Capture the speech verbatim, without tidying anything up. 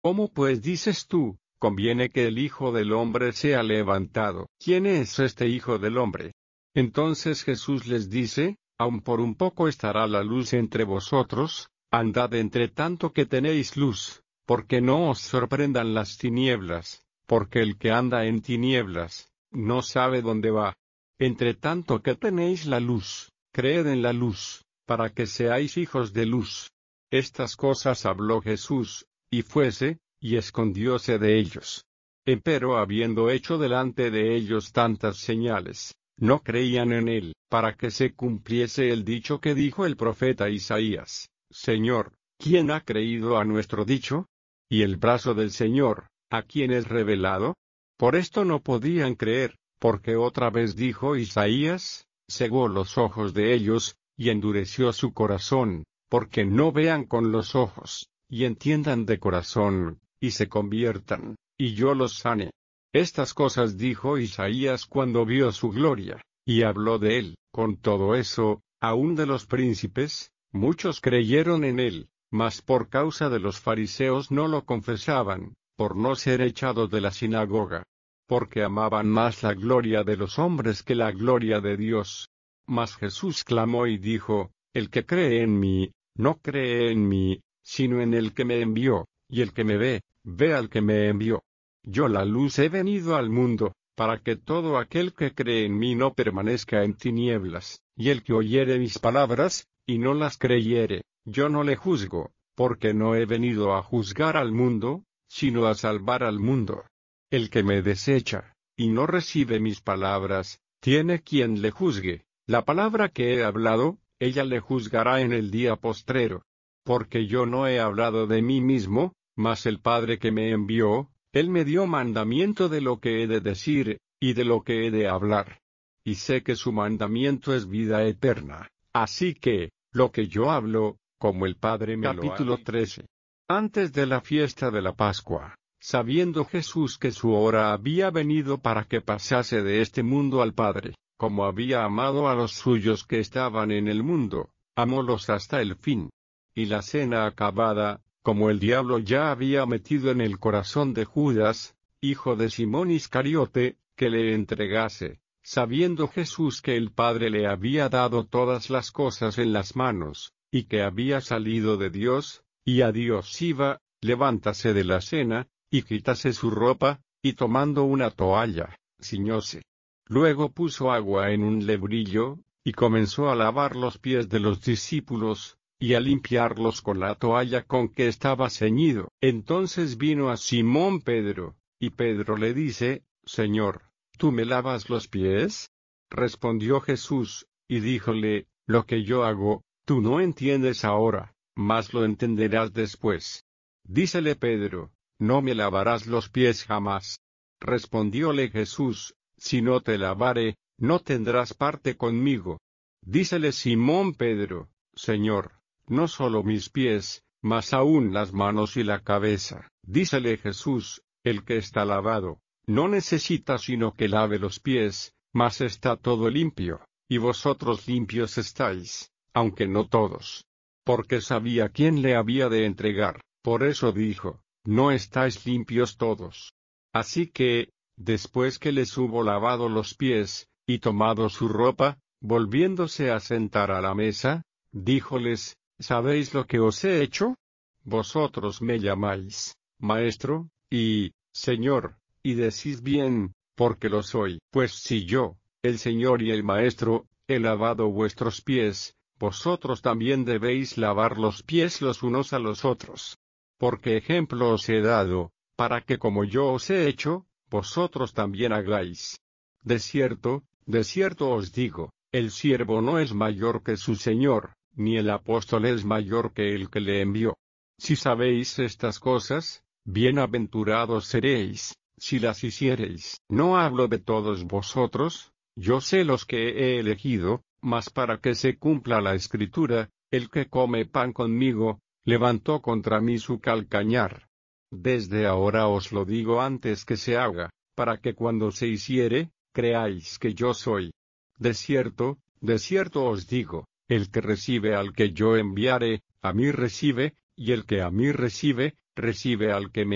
¿Cómo pues dices tú, conviene que el Hijo del Hombre sea levantado? ¿Quién es este Hijo del Hombre? Entonces Jesús les dice, aun por un poco estará la luz entre vosotros, andad entre tanto que tenéis luz, porque no os sorprendan las tinieblas, porque el que anda en tinieblas, no sabe dónde va. Entre tanto que tenéis la luz, creed en la luz, para que seáis hijos de luz. Estas cosas habló Jesús, y fuese, y escondióse de ellos. Empero habiendo hecho delante de ellos tantas señales, no creían en él, para que se cumpliese el dicho que dijo el profeta Isaías: Señor, ¿quién ha creído a nuestro dicho? Y el brazo del Señor, ¿a quién es revelado? Por esto no podían creer, porque otra vez dijo Isaías: cegó los ojos de ellos, y endureció su corazón, porque no vean con los ojos, y entiendan de corazón, y se conviertan, y yo los sane. Estas cosas dijo Isaías cuando vio su gloria, y habló de él. Con todo eso, aun de los príncipes, muchos creyeron en él, mas por causa de los fariseos no lo confesaban, por no ser echados de la sinagoga. Porque amaban más la gloria de los hombres que la gloria de Dios. Mas Jesús clamó y dijo: El que cree en mí, no cree en mí, sino en el que me envió, y el que me ve, ve al que me envió. Yo la luz he venido al mundo, para que todo aquel que cree en mí no permanezca en tinieblas, y el que oyere mis palabras, y no las creyere, yo no le juzgo, porque no he venido a juzgar al mundo, sino a salvar al mundo. El que me desecha, y no recibe mis palabras, tiene quien le juzgue. La palabra que he hablado, ella le juzgará en el día postrero. Porque yo no he hablado de mí mismo, mas el Padre que me envió, él me dio mandamiento de lo que he de decir, y de lo que he de hablar. Y sé que su mandamiento es vida eterna. Así que, lo que yo hablo, como el Padre me lo ha dicho. Capítulo trece. Antes de la fiesta de la Pascua, sabiendo Jesús que su hora había venido para que pasase de este mundo al Padre, como había amado a los suyos que estaban en el mundo, amólos hasta el fin. Y la cena acabada, como el diablo ya había metido en el corazón de Judas, hijo de Simón Iscariote, que le entregase, sabiendo Jesús que el Padre le había dado todas las cosas en las manos, y que había salido de Dios, y a Dios iba, levántase de la cena, y quítase su ropa, y tomando una toalla, ciñóse. Luego puso agua en un lebrillo, y comenzó a lavar los pies de los discípulos, y a limpiarlos con la toalla con que estaba ceñido. Entonces vino a Simón Pedro, y Pedro le dice: Señor, ¿tú me lavas los pies? Respondió Jesús, y díjole: Lo que yo hago, tú no entiendes ahora, mas lo entenderás después. Dícele Pedro: No me lavarás los pies jamás. Respondióle Jesús: Si no te lavare, no tendrás parte conmigo. Dícele Simón Pedro: Señor, no solo mis pies, mas aún las manos y la cabeza. Dícele Jesús: El que está lavado, no necesita sino que lave los pies, mas está todo limpio, y vosotros limpios estáis, aunque no todos. Porque sabía quién le había de entregar, por eso dijo: No estáis limpios todos. Así que, después que les hubo lavado los pies, y tomado su ropa, volviéndose a sentar a la mesa, díjoles: ¿Sabéis lo que os he hecho? Vosotros me llamáis Maestro, y Señor, y decís bien, porque lo soy. Pues si yo, el Señor y el Maestro, he lavado vuestros pies, vosotros también debéis lavar los pies los unos a los otros. Porque ejemplo os he dado, para que como yo os he hecho, vosotros también hagáis. De cierto, de cierto os digo, el siervo no es mayor que su Señor, ni el apóstol es mayor que el que le envió. Si sabéis estas cosas, bienaventurados seréis, si las hiciereis. No hablo de todos vosotros, yo sé los que he elegido, mas para que se cumpla la Escritura, el que come pan conmigo, levantó contra mí su calcañar. Desde ahora os lo digo antes que se haga, para que cuando se hiciere, creáis que yo soy. De cierto, de cierto os digo, el que recibe al que yo enviare, a mí recibe, y el que a mí recibe, recibe al que me